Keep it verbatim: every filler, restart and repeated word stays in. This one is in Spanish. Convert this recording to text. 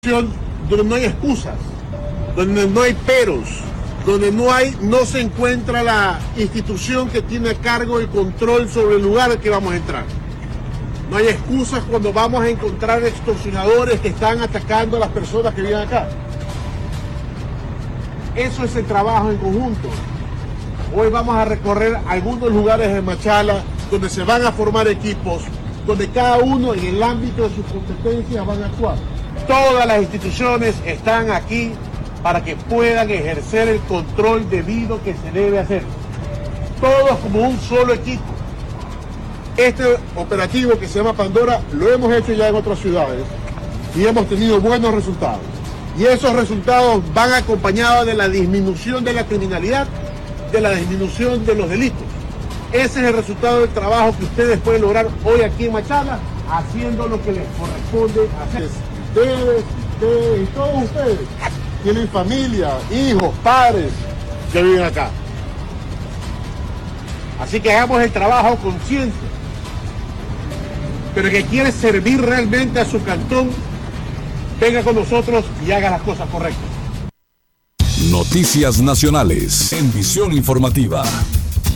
Donde no hay excusas, donde no hay peros, donde no hay, no se encuentra la institución que tiene a cargo el control sobre el lugar al que vamos a entrar. No hay excusas cuando vamos a encontrar extorsionadores que están atacando a las personas que viven acá. Eso es el trabajo en conjunto. Hoy vamos a recorrer algunos lugares de Machala donde se van a formar equipos, donde cada uno en el ámbito de sus competencias van a actuar. Todas las instituciones están aquí para que puedan ejercer el control debido que se debe hacer. Todos como un solo equipo. Este operativo que se llama Pandora lo hemos hecho ya en otras ciudades y hemos tenido buenos resultados. Y esos resultados van acompañados de la disminución de la criminalidad, de la disminución de los delitos. Ese es el resultado del trabajo que ustedes pueden lograr hoy aquí en Machala, haciendo lo que les corresponde hacer. Ustedes, ustedes y todos ustedes tienen familia, hijos, padres que viven acá. Así que hagamos el trabajo con ciencia. Pero el que quiere servir realmente a su cantón, venga con nosotros y haga las cosas correctas. Noticias Nacionales en Visión Informativa.